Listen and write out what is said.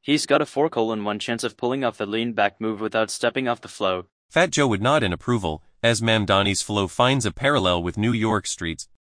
He's got a 4:1 chance of pulling off the lean back move without stepping off the flow. Fat Joe would nod in approval, as Mamdani's flow finds a parallel with New York streets.